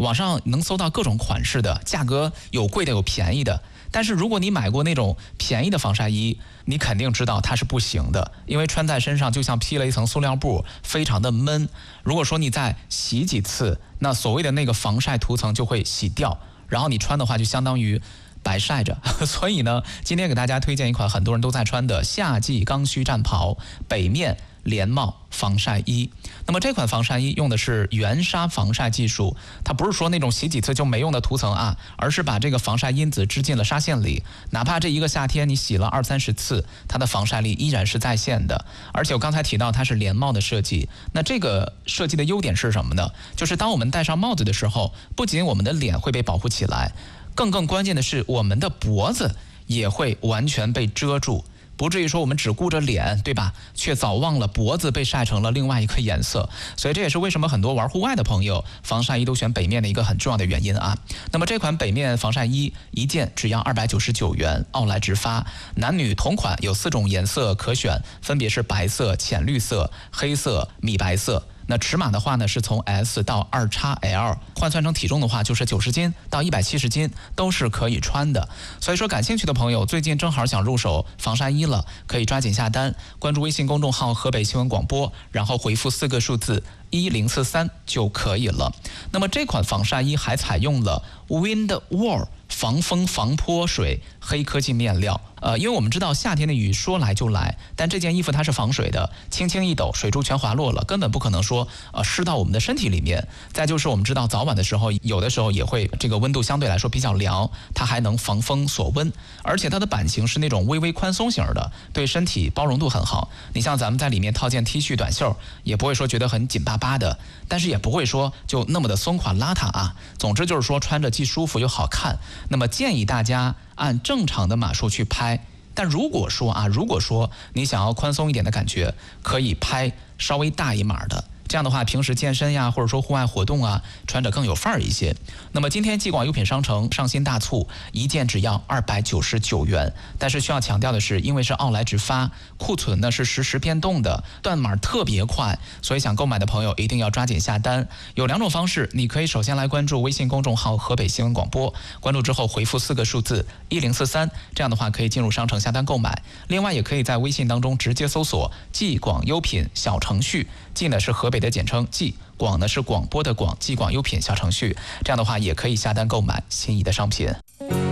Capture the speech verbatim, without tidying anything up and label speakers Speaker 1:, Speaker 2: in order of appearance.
Speaker 1: 网上能搜到各种款式的，价格有贵的有便宜的。但是如果你买过那种便宜的防晒衣，你肯定知道它是不行的，因为穿在身上就像披了一层塑料布，非常的闷。如果说你再洗几次，那所谓的那个防晒涂层就会洗掉，然后你穿的话就相当于白晒着。所以呢，今天给大家推荐一款很多人都在穿的夏季刚需战袍北面连帽防晒衣。那么这款防晒衣用的是原纱防晒技术，它不是说那种洗几次就没用的涂层啊，而是把这个防晒因子织进了纱线里，哪怕这一个夏天你洗了二三十次，它的防晒力依然是在线的。而且我刚才提到它是连帽的设计，那这个设计的优点是什么呢？就是当我们戴上帽子的时候，不仅我们的脸会被保护起来，更更关键的是我们的脖子也会完全被遮住，不至于说我们只顾着脸，对吧？却早忘了脖子被晒成了另外一个颜色。所以这也是为什么很多玩户外的朋友防晒衣都选北面的一个很重要的原因啊。那么这款北面防晒衣一件只要二百九十九元，奥莱直发，男女同款，有四种颜色可选，分别是白色、浅绿色、黑色、米白色。那尺码的话呢，是从 S 到 二 X L， 换算成体重的话，就是九十斤到一百七十斤都是可以穿的。所以说感兴趣的朋友，最近正好想入手防晒衣了，可以抓紧下单，关注微信公众号河北新闻广播，然后回复四个数字一零四三就可以了。那么这款防晒衣还采用了 Windwall 防风防泼水黑科技面料，呃，因为我们知道夏天的雨说来就来，但这件衣服它是防水的，轻轻一抖，水珠全滑落了，根本不可能说呃湿到我们的身体里面。再就是我们知道早晚的时候，有的时候也会这个温度相对来说比较凉，它还能防风锁温，而且它的版型是那种微微宽松型的，对身体包容度很好。你像咱们在里面套件 T 恤短袖，也不会说觉得很紧巴巴的，但是也不会说就那么的松垮邋遢啊。总之就是说穿着既舒服又好看。那么建议大家按正常的码数去拍，但如果说啊，如果说你想要宽松一点的感觉，可以拍稍微大一码的。这样的话，平时健身呀，或者说户外活动啊，穿着更有范儿一些。那么今天继广优品商城上新大促，一件只要二百九十九元。但是需要强调的是，因为是奥莱直发，库存呢是实时变动的，断码特别快，所以想购买的朋友一定要抓紧下单。有两种方式，你可以首先来关注微信公众号河北新闻广播，关注之后回复四个数字一零四三，这样的话可以进入商城下单购买。另外也可以在微信当中直接搜索继广优品小程序，继呢是河北的简称继，广呢是广播的广，继广优品小程序，这样的话也可以下单购买心仪的商品。